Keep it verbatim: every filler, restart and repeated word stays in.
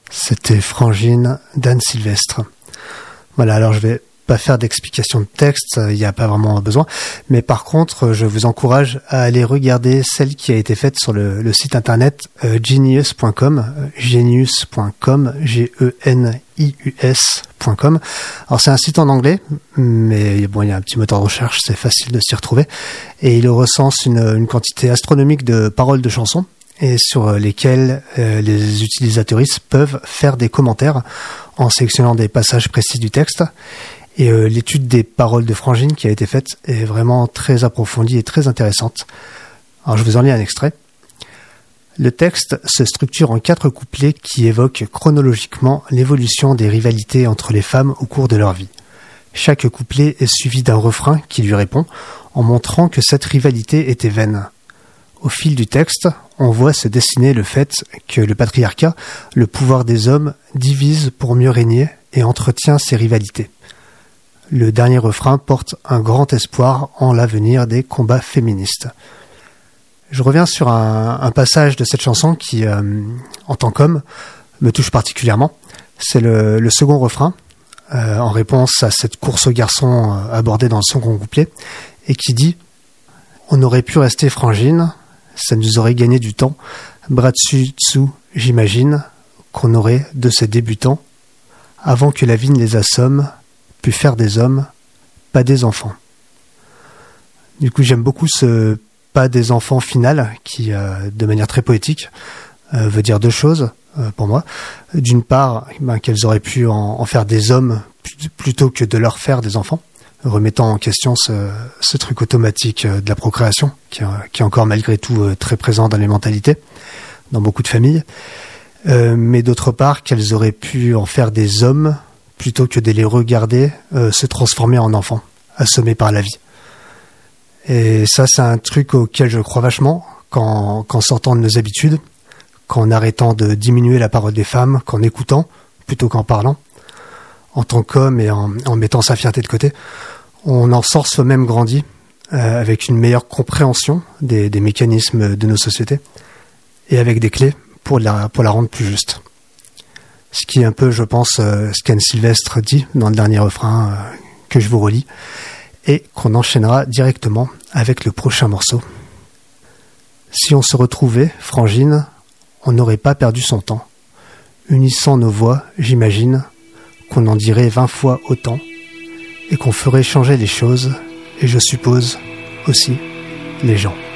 C'était Frangine d'Anne Sylvestre. Voilà, alors je vais pas faire d'explication de texte, il n'y a pas vraiment besoin, mais par contre, je vous encourage à aller regarder celle qui a été faite sur le, le site internet euh, genius point com, genius point com, G E N I U S point com. Alors c'est un site en anglais, mais bon, il y a un petit moteur de recherche, c'est facile de s'y retrouver, et il recense une, une quantité astronomique de paroles de chansons, et sur lesquelles euh, les utilisateuristes peuvent faire des commentaires en sélectionnant des passages précis du texte. Et euh, l'étude des paroles de Frangine qui a été faite est vraiment très approfondie et très intéressante. Alors je vous en lis un extrait. Le texte se structure en quatre couplets qui évoquent chronologiquement l'évolution des rivalités entre les femmes au cours de leur vie. Chaque couplet est suivi d'un refrain qui lui répond en montrant que cette rivalité était vaine. Au fil du texte, on voit se dessiner le fait que le patriarcat, le pouvoir des hommes, divise pour mieux régner et entretient ces rivalités. Le dernier refrain porte un grand espoir en l'avenir des combats féministes. Je reviens sur un, un passage de cette chanson qui, euh, en tant qu'homme, me touche particulièrement. C'est le, le second refrain, euh, en réponse à cette course aux garçons euh, abordée dans le second couplet, et qui dit « On aurait pu rester Frangine, ça nous aurait gagné du temps. Bras dessus, dessous, j'imagine qu'on aurait de ces débutants, avant que la vie ne les assomme, pu faire des hommes, pas des enfants. » Du coup, j'aime beaucoup ce « pas des enfants » final, qui, euh, de manière très poétique, euh, veut dire deux choses euh, pour moi. D'une part, ben, qu'elles auraient pu en, en faire des hommes plutôt que de leur faire des enfants, remettant en question ce, ce truc automatique de la procréation, qui, qui est encore malgré tout très présent dans les mentalités, dans beaucoup de familles. Euh, mais d'autre part, qu'elles auraient pu en faire des hommes, plutôt que de les regarder euh, se transformer en enfants, assommés par la vie. Et ça, c'est un truc auquel je crois vachement, qu'en, qu'en sortant de nos habitudes, qu'en arrêtant de diminuer la parole des femmes, qu'en écoutant, plutôt qu'en parlant, en tant qu'homme et en, en mettant sa fierté de côté, on en sort soi-même grandi, euh, avec une meilleure compréhension des, des mécanismes de nos sociétés, et avec des clés pour la, pour la rendre plus juste. Ce qui est un peu, je pense, euh, ce qu'Anne Sylvestre dit dans le dernier refrain euh, que je vous relis, et qu'on enchaînera directement avec le prochain morceau. Si on se retrouvait, Frangine, on n'aurait pas perdu son temps. Unissant nos voix, j'imagine qu'on en dirait vingt fois autant, et qu'on ferait changer les choses, et je suppose aussi les gens.